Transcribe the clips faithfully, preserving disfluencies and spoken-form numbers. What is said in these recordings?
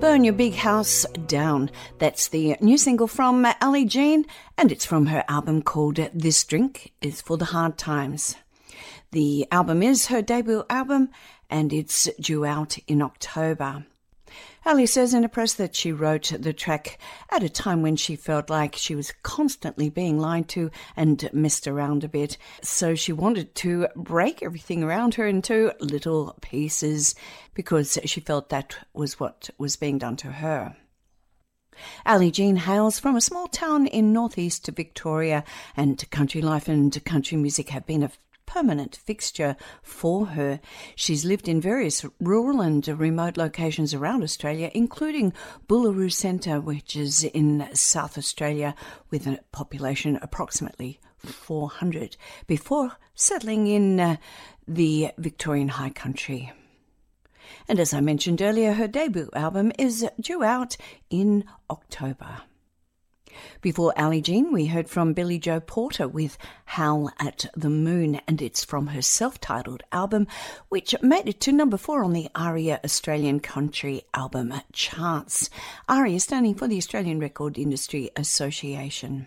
Burn Your Big House Down. That's the new single from Ali Jean, and it's from her album called This Drink Is for the Hard Times. The album is her debut album, and it's due out in October. Ali says in a press that she wrote the track at a time when she felt like she was constantly being lied to and messed around a bit. So she wanted to break everything around her into little pieces because she felt that was what was being done to her. Ali Jean hails from a small town in northeast Victoria, and country life and country music have been a permanent fixture for her. She's lived in various rural and remote locations around Australia, including Boolaroo Centre, which is in South Australia, with a population approximately four hundred, before settling in uh, the Victorian High Country. And as I mentioned earlier, her debut album is due out in October. Before Ali Jean, we heard from Billy Joe Porter with Howl at the Moon, and it's from her self-titled album, which made it to number four on the ARIA Australian Country Album charts. ARIA standing for the Australian Record Industry Association.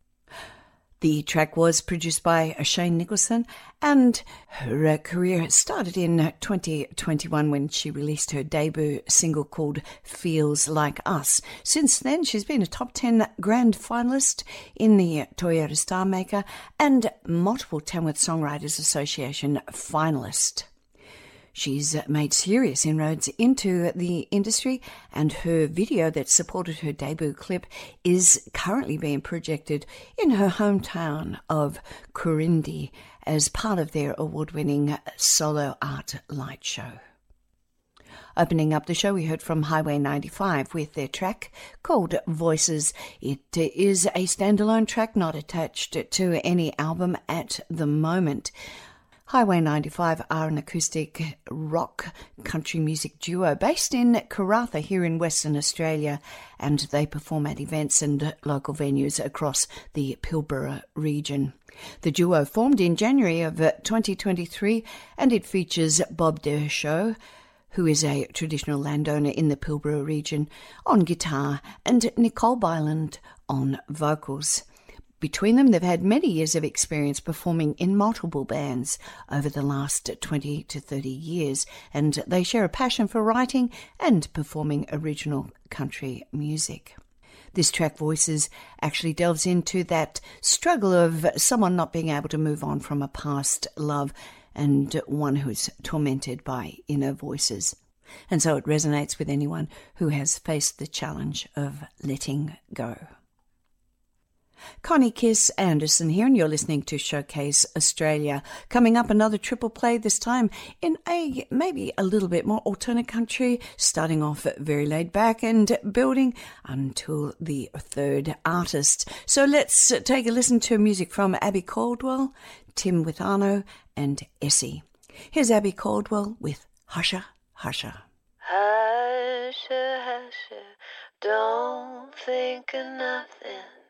The track was produced by Shane Nicholson, and her career started in twenty twenty-one when she released her debut single called Feels Like Us. Since then, she's been a top ten grand finalist in the Toyota Star Maker and multiple Tamworth Songwriters Association finalist. She's made serious inroads into the industry, and her video that supported her debut clip is currently being projected in her hometown of Corindi as part of their award-winning Solo Art Light Show. Opening up the show, we heard from Highway ninety-five with their track called Voices. It is a standalone track not attached to any album at the moment. Highway ninety-five are an acoustic rock country music duo based in Karratha here in Western Australia, and they perform at events and local venues across the Pilbara region. The duo formed in January of twenty twenty-three, and it features Bob Dershow, who is a traditional landowner in the Pilbara region, on guitar, and Nicole Byland on vocals. Between them, they've had many years of experience performing in multiple bands over the last twenty to thirty years, and they share a passion for writing and performing original country music. This track, Voices, actually delves into that struggle of someone not being able to move on from a past love and one who's tormented by inner voices. And so it resonates with anyone who has faced the challenge of letting go. Connie Kiss Anderson here, and you're listening to Showcase Australia. Coming up, another triple play, this time in a maybe a little bit more alternate country, starting off very laid back and building until the third artist. So let's take a listen to music from Abby Caldwell, Tim Withano, and Essie. Here's Abby Caldwell with Husha Husha. Husha Husha, don't think of nothing.